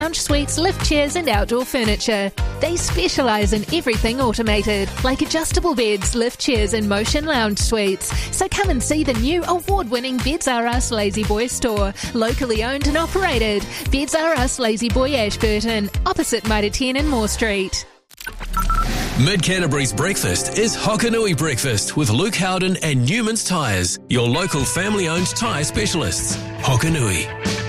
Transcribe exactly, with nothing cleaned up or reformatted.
lounge suites, lift chairs and outdoor furniture. They specialise in everything automated, like adjustable beds, lift chairs and motion lounge suites. So come and see the new award-winning Beds R Us Lazy Boy store, locally owned and operated. Beds R Us Lazy Boy Ashburton, opposite Mitre ten and Moore Street. Mid Canterbury's breakfast is Hokanui Breakfast with Luke Howden and Newman's Tyres, your local family-owned tyre specialists. Hokanui.